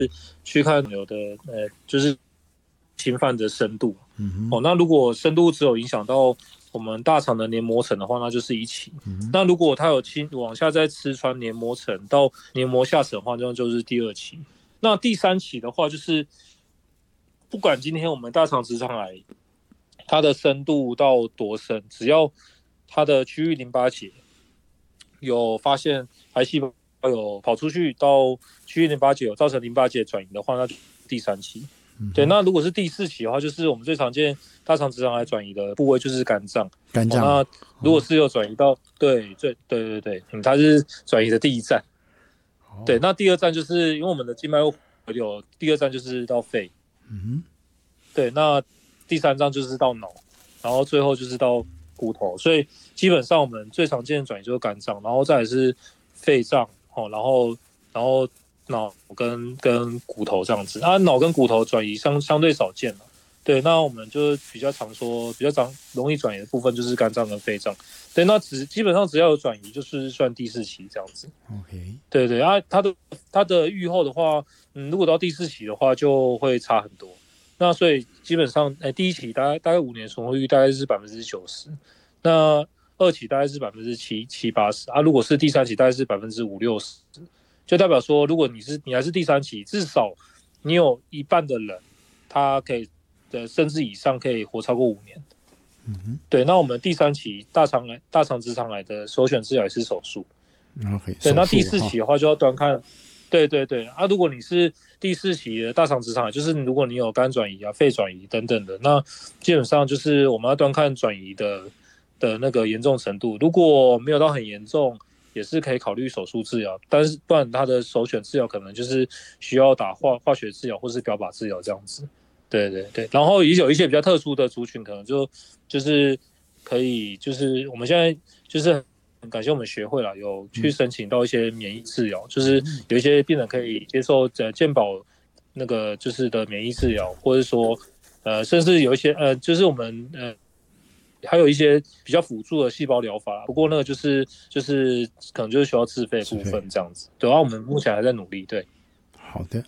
去看瘤的就是侵犯的深度。那如果深度只有影响到我们大肠的黏膜层的话，那就是一期。那如果它有往下再吃穿黏膜层到黏膜下层的话，那就是第2期。那第3期的话，就是不管今天我们大肠直肠癌它的深度到多深，只要它的区域淋巴结有发现癌细胞有跑出去到区域淋巴结有造成淋巴结转移的话，那就第3期。对，那如果是第4期的话，就是我们最常见大肠直肠癌转移的部位就是肝脏。那如果是有转移到，对，它是转移的第1站。对，那第2站就是因为我们的静脉回流，第2站就是到肺。对，那第3站就是到脑，然后最后就是到骨头。所以基本上我们最常见的转移就是肝脏，然后再来是肺脏，然后脑跟骨头这样子。脑跟骨头转移相对少见了。对，那我们就比较常说比较容易转移的部分就是肝脏跟肺脏。对，那基本上只要有转移就是算第4期这样子。 OK， 对，它的预后的话，如果到第4期的话就会差很多。那所以基本上，第1期大概5年存活率大概是90%，那2期大概是70-80%如果是第3期大概是50-60%，就代表说，如果你还是第3期，至少你有一半的人，他可以甚至以上可以活超过5年。对，那我们第3期大肠直肠癌的首选治疗也是手术。 OK， 对，那第4期的话就要端看。对，如果你是第4期的大肠直肠癌，就是如果你有肝转移肺转移等等的，那基本上就是我们要端看转移的那个严重程度。如果没有到很严重，也是可以考虑手术治疗，但是不然它的首选治疗可能就是需要打化学治疗或是标靶治疗这样子。对，然后也有一些比较特殊的族群，可能就是可以，就是我们现在就是很感谢我们学会了有去申请到一些免疫治疗，就是有一些病人可以接受健保那个就是的免疫治疗，或者说甚至有一些就是我们还有一些比较辅助的细胞疗法，不过那个就是可能就是需要自费部分这样子。对，然后我们目前还在努力。对， 好的，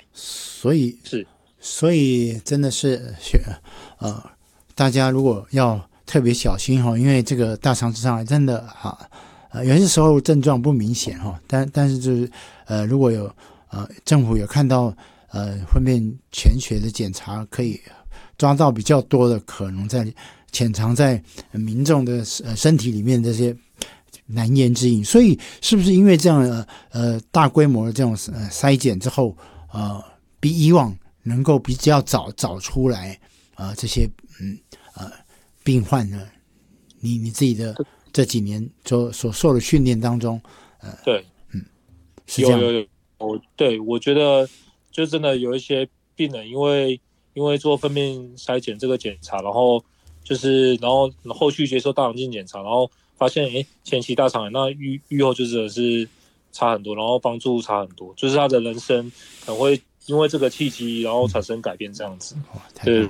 所以真的是大家如果要特别小心因为这个大肠直肠癌真的有些时候症状不明显但是就是如果有政府有看到粪便潜血的检查，可以抓到比较多的可能潜藏在民众的身体里面这些难言之隐。所以是不是因为这样大规模的这种筛检之后比以往能够比较早找出来这些病患呢？你自己的这几年所受的训练当中对， 是这样。 有，对，我觉得就真的有一些病人因为做粪便筛检这个检查，然后后续接受大肠镜检查，然后发现前期大肠癌，那预后就真的是差很多，然后帮助差很多，就是他的人生可能会因为这个契机然后产生改变这样子。对，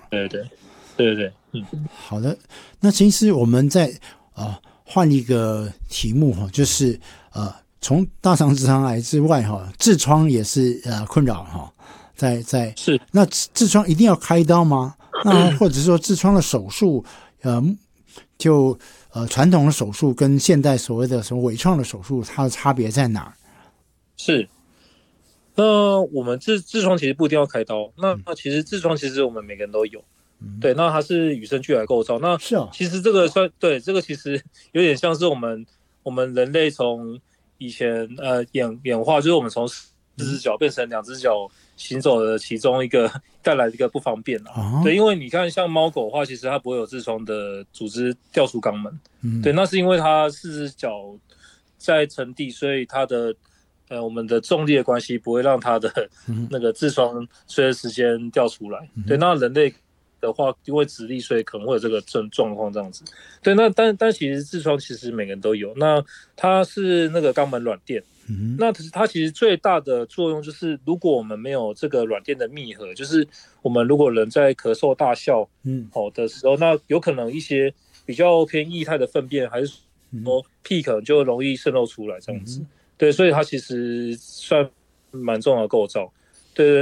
好的，那其实我们再换一个题目就是从大肠直肠癌之外痔疮也是困扰是。 那痔疮一定要开刀吗？那或者说痔疮的手术就传统的手术跟现代所谓的什么微创的手术，它的差别在哪？ 是。那我们痔疮其实不一定要开刀，那其实痔疮其实我们每个人都有。对，那它是与生俱来构造。那其实这个这个其实有点像是我们人类从以前演化，就是我们从4只脚变成2只脚行走的其中一个带来的一个不方便对，因为你看像猫狗的话，其实它不会有痔疮的组织掉出肛门。对，那是因为它4只脚在沉地，所以它的我们的重力的关系不会让它的那个痔疮随着时间掉出来。对，那人类的话，因为直立，所以可能会有这个状况这样子。对，那但其实痔疮其实每个人都有，那它是那个肛门软垫。那它其实最大的作用就是，如果我们没有这个软垫的密合，就是我们如果人在咳嗽、大笑的时候，那有可能一些比较偏液态的粪便，还是说屁可能就容易渗漏出来这样子。对，所以它其实算蛮重要的构造。 对对。